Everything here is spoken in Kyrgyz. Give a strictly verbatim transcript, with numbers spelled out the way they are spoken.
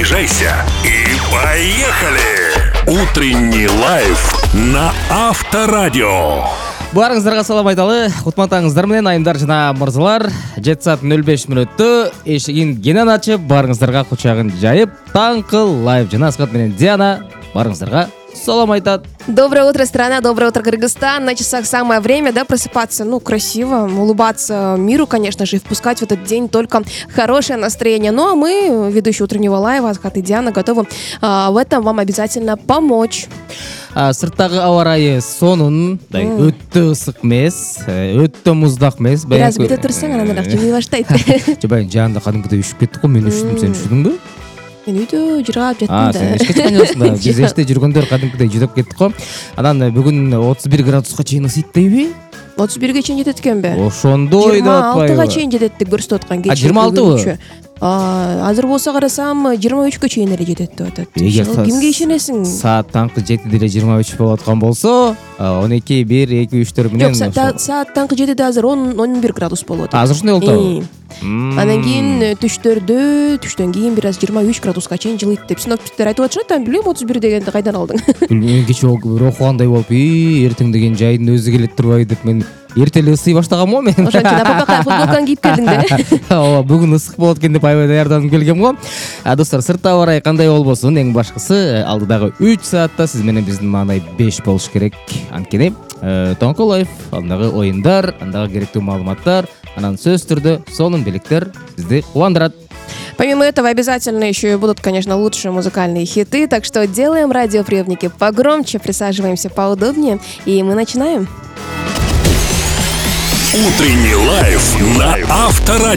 заряжайся и поехали! Утренний лайф на Авторадио. Барыңыздарга салам айталы. Кутматаңыздар менен айымдар жана мырзалар. жети саат нөл беш мүнөттө эшигин кенен ачып, барыңыздарга кучагын жайып, таңкы лайв жана Асхат менен Диана барыңыздарга салам айтат. Доброе утро, страна, доброе утро, Кыргызстан. На часах самое время, да, просыпаться, ну, красиво, улыбаться миру, конечно же, и впускать в этот день только хорошее настроение. Ну, а мы, ведущие утреннего лайва, Асхат и Диана, готовы а, в этом вам обязательно помочь. Сырттагы аба ырайы сонун, өтө ысык эмес, өтө муздак эмес. Бир аз бете турсаң, анан эле жымый баштайт. Жабайын жанында кадимкидей үшүп кеттик го, мен үштүм, сен үштүңбү? Мен үйдө жыргап жаттым да. Сен эшке чыккан жоксуң да. Биз эште жүргөндөр кадимкидей жүдөп кеттик го. Анан бүгүн отуз бир градуска чейин ысыйт дейби? отуз бирге чейин жетет экенби? Ошондой да атпайбы? жыйырма алтыга чейин жетет деп көрсөтүп аткан кечээ. жыйырма алтыбы? Азыр болсо карасам жыйырма үчкө чейин эле жетет деп атат. Кимге ишенесиң? Саат таңкы жетиде эле жыйырма үч болуп аткан болсо, он эки, бир, эки, үчтөр менен. Жок, саат таңкы жетиде азыр он он бир градус болуп атат. Азыр ушундай болуп атабы? Анан кийин түштөрдө, түштөн кийин бир аз жыйырма үч градуска чейин жылыйт деп синоптиктер айтып атышат. Ан билем отуз бир дегенди кайдан алдың? Билбейм, кечээ бир окугандай болуп, "И, эртең деген жайдын өзү келет турбайбы" деп мен эрте эле ысый баштаганмын мен. Ошон үчүн апапакай футболканы кийип келдиң да. Ооба, бүгүн ысык болот экен деп аябай даярданып келгем го. Достор, сыртта аба ырайы кандай болбосун, эң башкысы алдыдагы үч саатта сиз менен биздин маанай беш болуш керек. Анткени Тоңко лайф, андагы оюндар, андагы керектүү маалыматтар, анан сөз түрдө сонун белектер сизди кубандырат. Помимо этого, обязательно еще и будут, конечно, лучшие музыкальные хиты, так что делаем радиоприемники погромче, присаживаемся поудобнее, и мы начинаем. Утренний лайф на Авторадио.